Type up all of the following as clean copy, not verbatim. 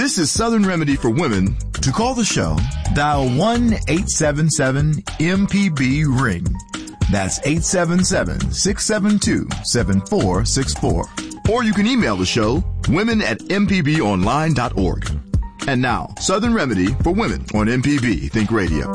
This is Southern Remedy for Women. To call the show, dial 1-877-MPB-RING. That's 877-672-7464. Or you can email the show, women@mpbonline.org. And now, Southern Remedy for Women on MPB Think Radio.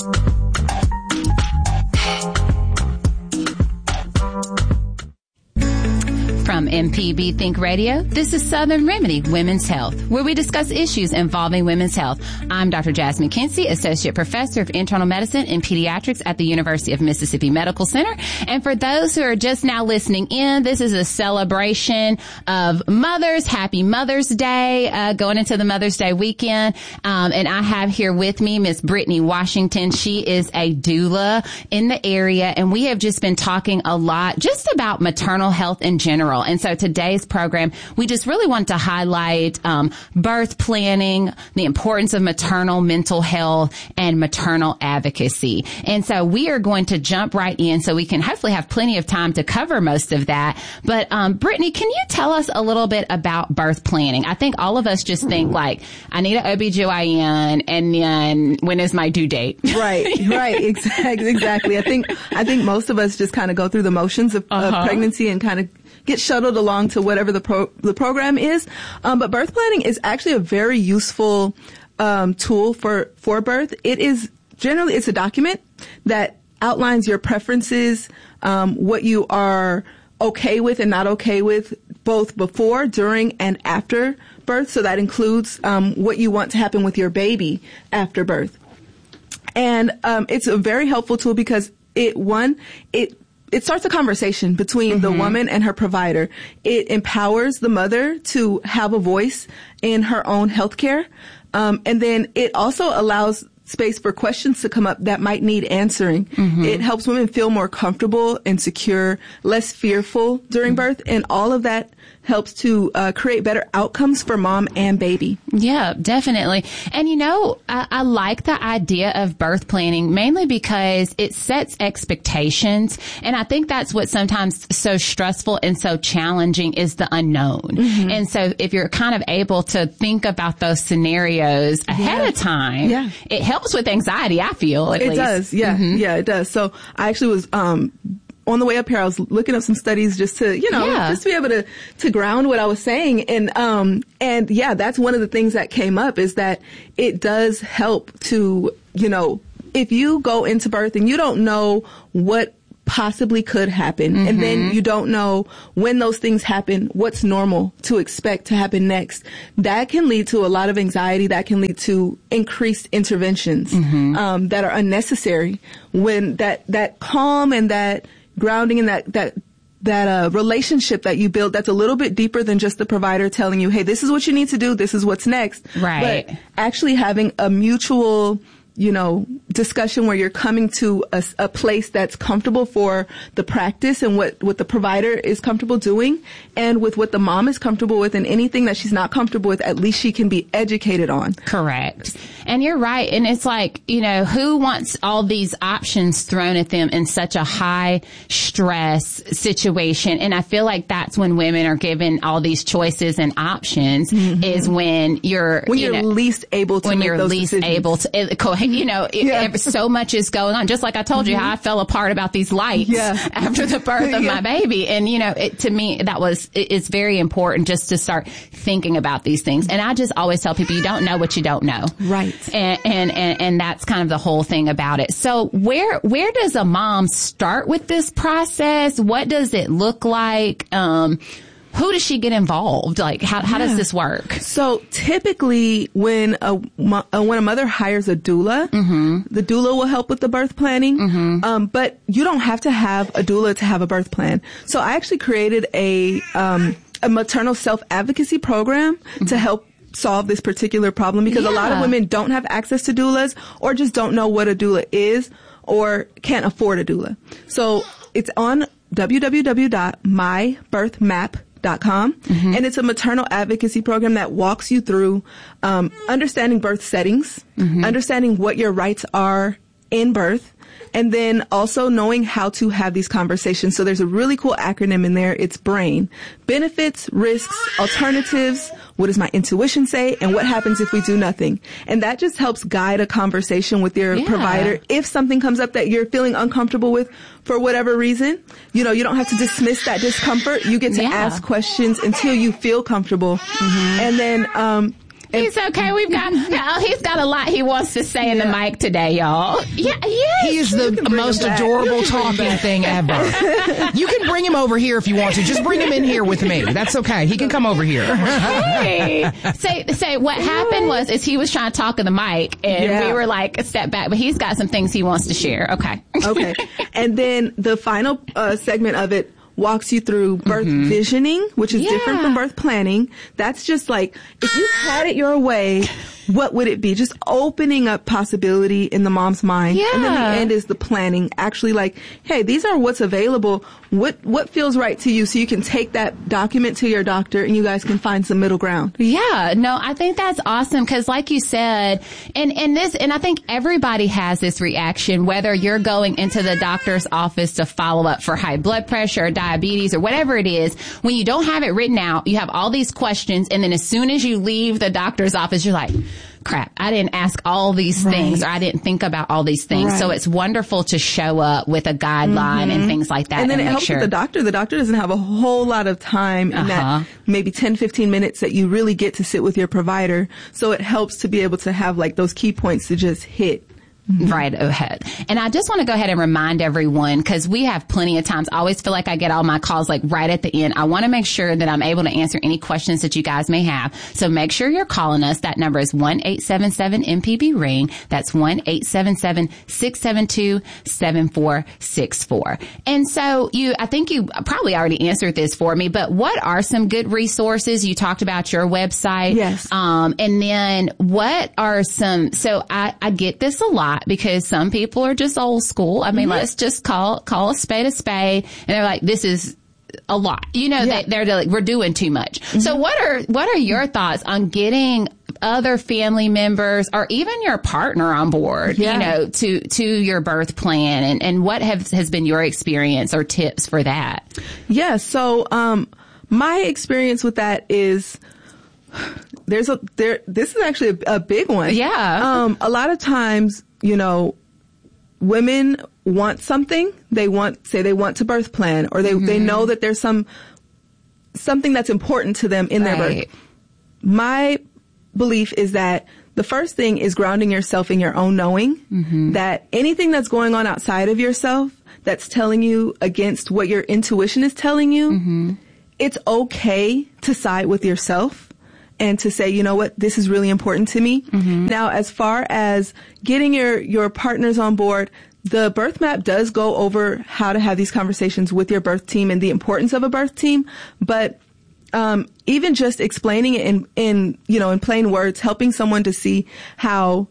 From MPB Think Radio, this is Southern Remedy Women's Health, where we discuss issues involving women's health. I'm Dr. Jasmine Kinsey, Associate Professor of Internal Medicine and Pediatrics at the University of Mississippi Medical Center. And for those who are just now listening in, this is a celebration of mothers. Happy Mother's Day, going into the Mother's Day weekend. And I have here with me Miss Brittany Washington. She is a doula in the area, and we have just been talking a lot just about maternal health in general. And so today's program, we just really want to highlight birth planning, the importance of maternal mental health, and maternal advocacy. And so we are going to jump right in so we can hopefully have plenty of time to cover most of that. But Brittany, can you tell us a little bit about birth planning? I think all of us just think like, I need an OBGYN, and then when is my due date? Right. Exactly. I think most of us just kind of go through the motions of pregnancy and kind of get shuttled along to whatever the program is. But birth planning is actually a very useful tool for birth. It's a document that outlines your preferences, what you are okay with and not okay with, both before, during, and after birth. So that includes what you want to happen with your baby after birth. And it's a very helpful tool because it starts a conversation between the woman and her provider. It empowers the mother to have a voice in her own healthcare. And then it also allows space for questions to come up that might need answering. It helps women feel more comfortable and secure, less fearful during birth, and all of that helps to create better outcomes for mom and baby. Yeah, definitely. And I like the idea of birth planning mainly because it sets expectations. And I think that's what's sometimes so stressful and so challenging is the unknown. And so if you're kind of able to think about those scenarios ahead of time, it helps with anxiety, I feel, at least. It does. Yeah. Yeah, it does. So I actually was, on the way up here, I was looking up some studies just to, just to be able to ground what I was saying. And that's one of the things that came up is that it does help to, if you go into birth and you don't know what possibly could happen, and then you don't know when those things happen, what's normal to expect to happen next, that can lead to a lot of anxiety. That can lead to increased interventions, that are unnecessary when that calm and that grounding and that relationship that you build that's a little bit deeper than just the provider telling you, hey, this is what you need to do, this is what's next. Right. But actually having a mutual, discussion where you're coming to a place that's comfortable for the practice and what the provider is comfortable doing, and with what the mom is comfortable with, and anything that she's not comfortable with, at least she can be educated on. Correct. And you're right. And it's like, who wants all these options thrown at them in such a high stress situation? And I feel like that's when women are given all these choices and options is when you're least able to make those decisions. So much is going on. Just like I told you how I fell apart about these lights after the birth of my baby. And, to me, it's very important just to start thinking about these things. And I just always tell people, you don't know what you don't know. Right. And that's kind of the whole thing about it. So where does a mom start with this process? What does it look like? Who does she get involved? Like, how does this work? So typically when a mother hires a doula, the doula will help with the birth planning. But you don't have to have a doula to have a birth plan. So I actually created a maternal self-advocacy program to help solve this particular problem, because a lot of women don't have access to doulas, or just don't know what a doula is, or can't afford a doula. So it's on www.mybirthmap.com. And it's a maternal advocacy program that walks you through understanding birth settings, understanding what your rights are in birth. And then also knowing how to have these conversations. So there's a really cool acronym in there. It's BRAIN. Benefits, risks, alternatives. What does my intuition say? And what happens if we do nothing? And that just helps guide a conversation with your provider. If something comes up that you're feeling uncomfortable with for whatever reason, you don't have to dismiss that discomfort. You get to ask questions until you feel comfortable. And then, He's okay. He's got a lot he wants to say in the mic today, y'all. Yeah, yes. He is the most adorable talking thing ever. You can bring him over here if you want to. Just bring him in here with me. That's okay. He can come over here. Hey. Say what happened is he was trying to talk in the mic and we were like a step back, but he's got some things he wants to share. Okay. Okay. And then the final segment of it walks you through birth visioning, which is different from birth planning. That's just like, if you had it your way, what would it be? Just opening up possibility in the mom's mind. Yeah. And then the end is the planning. Actually like, hey, these are what's available. What feels right to you? So you can take that document to your doctor and you guys can find some middle ground. Yeah. No, I think that's awesome. Cause like you said, and I think everybody has this reaction, whether you're going into the doctor's office to follow up for high blood pressure or diabetes or whatever it is. When you don't have it written out, you have all these questions. And then as soon as you leave the doctor's office, you're like, crap, I didn't ask all these things or I didn't think about all these things. Right. So it's wonderful to show up with a guideline and things like that. And then it helps with the doctor. The doctor doesn't have a whole lot of time in that maybe 10, 15 minutes that you really get to sit with your provider. So it helps to be able to have like those key points to just hit. Right ahead. And I just want to go ahead and remind everyone, because we have plenty of times. I always feel like I get all my calls like right at the end. I want to make sure that I'm able to answer any questions that you guys may have. So make sure you're calling us. That number is 1-877-MPB-RING. That's 1-877-672-7464. And so I think you probably already answered this for me, but what are some good resources? You talked about your website. Yes. And then what are so I get this a lot, because some people are just old school. I mean, let's just call a spade, and they're like, this is a lot. They're like, we're doing too much. So what are your thoughts on getting other family members or even your partner on board, to your birth plan, and what has been your experience or tips for that? Yeah. So, my experience with that is, this is actually a big one. Yeah. A lot of times, women want something. They want to birth plan, or they know that there's something that's important to them in their birth. My belief is that the first thing is grounding yourself in your own knowing, that anything that's going on outside of yourself that's telling you against what your intuition is telling you, it's okay to side with yourself and to say, you know what, this is really important to me. Now, as far as getting your partners on board, the birth map does go over how to have these conversations with your birth team and the importance of a birth team. But even just explaining it in plain words, helping someone to see how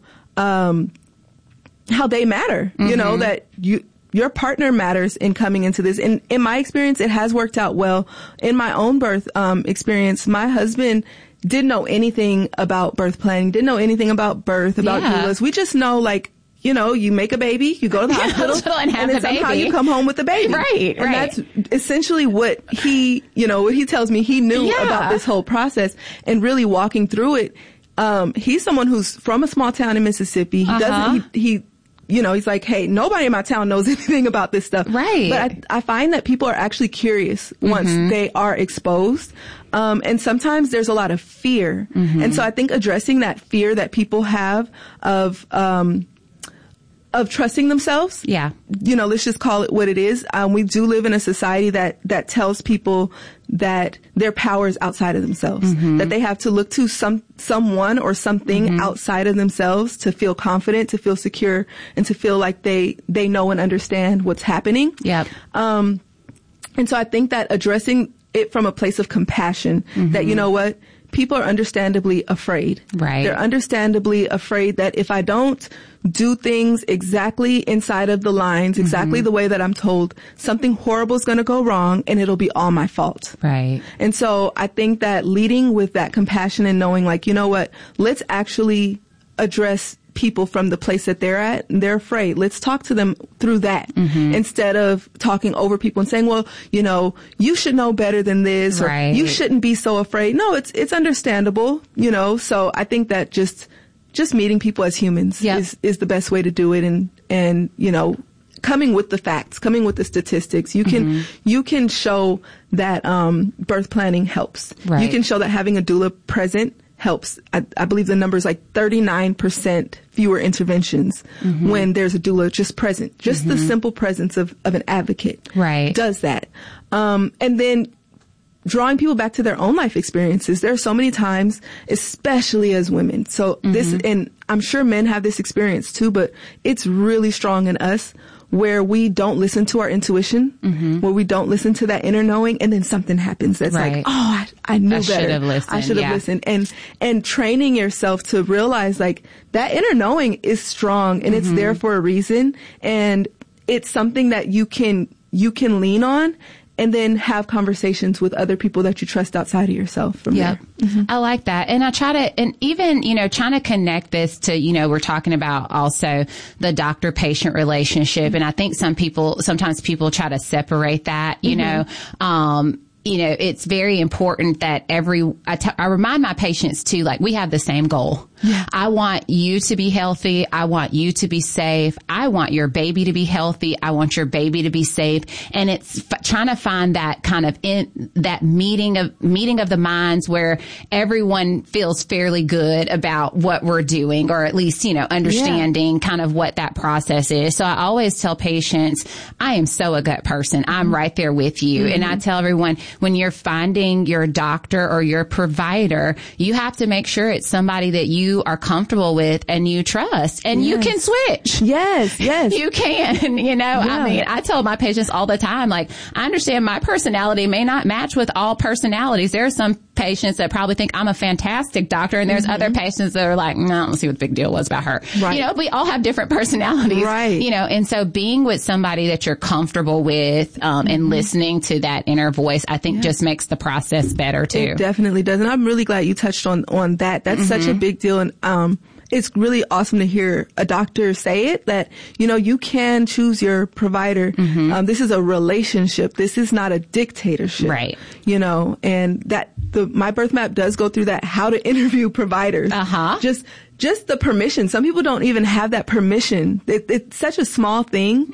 they matter, that your partner matters in coming into this. And in my experience, it has worked out well. In my own birth experience, my husband didn't know anything about birth planning, didn't know anything about birth, about doulas. We just know, like, you make a baby, you go to the hospital, and then somehow you come home with a baby. Right. And that's essentially what he tells me he knew about this whole process, and really walking through it. He's someone who's from a small town in Mississippi. He's like, hey, nobody in my town knows anything about this stuff. Right. But I find that people are actually curious once they are exposed. And sometimes there's a lot of fear. And so I think addressing that fear that people have of trusting themselves. Yeah. Let's just call it what it is. We do live in a society that tells people that their power is outside of themselves, that they have to look to someone or something outside of themselves to feel confident, to feel secure, and to feel like they know and understand what's happening. Yeah. And so I think that addressing it from a place of compassion, that, you know what, people are understandably afraid. Right. They're understandably afraid that if I don't do things exactly inside of the lines, exactly the way that I'm told, something horrible is going to go wrong and it'll be all my fault. Right. And so I think that leading with that compassion and knowing, like, you know what, let's actually address people from the place that they're at and they're afraid. Let's talk to them through that instead of talking over people and saying, well, you should know better than this, or you shouldn't be so afraid. No, it's understandable, so I think that just meeting people as humans is the best way to do it. And coming with the facts, coming with the statistics, you can show that, birth planning helps. Right. You can show that having a doula present helps. I believe the number is like 39% fewer interventions when there's a doula just present. Just the simple presence of an advocate does that. And then drawing people back to their own life experiences. There are so many times, especially as women. So and I'm sure men have this experience too, but it's really strong in us, where we don't listen to our intuition, where we don't listen to that inner knowing, and then something happens that's like, oh, I knew better. I should have listened. And training yourself to realize like that inner knowing is strong and it's there for a reason, and it's something that you can lean on. And then have conversations with other people that you trust outside of yourself from there. I like that. And I try to, and even, trying to connect this to, we're talking about also the doctor-patient relationship. And I think sometimes people try to separate that, it's very important that I remind my patients too, like we have the same goal. Yeah. I want you to be healthy. I want you to be safe. I want your baby to be healthy. I want your baby to be safe. And it's trying to find that kind of that meeting of the minds where everyone feels fairly good about what we're doing, or at least, understanding kind of what that process is. So I always tell patients, I am so a gut person. I'm right there with you. And I tell everyone, when you're finding your doctor or your provider, you have to make sure it's somebody that you are comfortable with and you trust, and you can switch. Yes. You can, I mean, I tell my patients all the time, like, I understand my personality may not match with all personalities. There are some patients that probably think I'm a fantastic doctor, and there's other patients that are like, no, let's see what the big deal was about her. Right. We all have different personalities. Right. And so being with somebody that you're comfortable with, and listening to that inner voice, I think just makes the process better too. It definitely does. And I'm really glad you touched on that. That's such a big deal. And, it's really awesome to hear a doctor say it, that, you can choose your provider. This is a relationship. This is not a dictatorship. Right. And that my birth map does go through that, how to interview providers. Just the permission. Some people don't even have that permission. It's such a small thing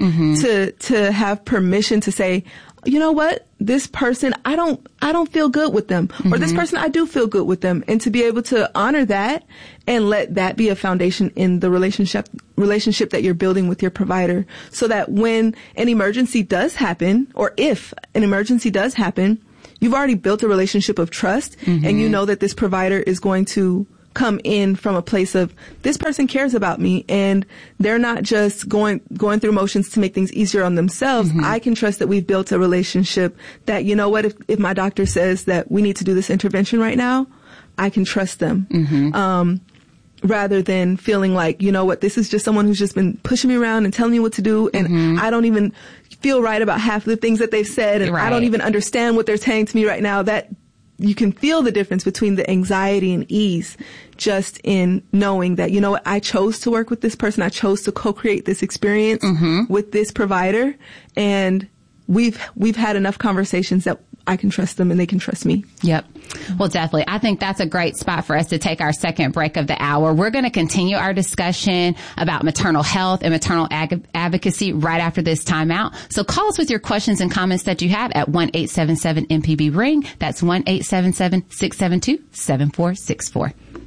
to have permission to say, you know what? This person, I don't feel good with them. Or this person, I do feel good with them. And to be able to honor that and let that be a foundation in the relationship that you're building with your provider, so that when an emergency does happen, or if an emergency does happen, you've already built a relationship of trust, and you know that this provider is going to come in from a place of, this person cares about me, and they're not just going through motions to make things easier on themselves. I can trust that we've built a relationship that, you know what, if my doctor says that we need to do this intervention right now, I can trust them. Rather than feeling like, you know what, this is just someone who's just been pushing me around and telling me what to do, and I don't even feel right about half of the things that they've said, and I don't even understand what they're saying to me right now. That you can feel the difference between the anxiety and ease just in knowing that, you know what, I chose to work with this person. I chose to co-create this experience with this provider. And we've had enough conversations that I can trust them and they can trust me. Yep. Well, definitely. I think that's a great spot for us to take our second break of the hour. We're going to continue our discussion about maternal health and maternal advocacy right after this timeout. So call us with your questions and comments that you have at 1-877-MPB-RING. That's 1-877-672-7464.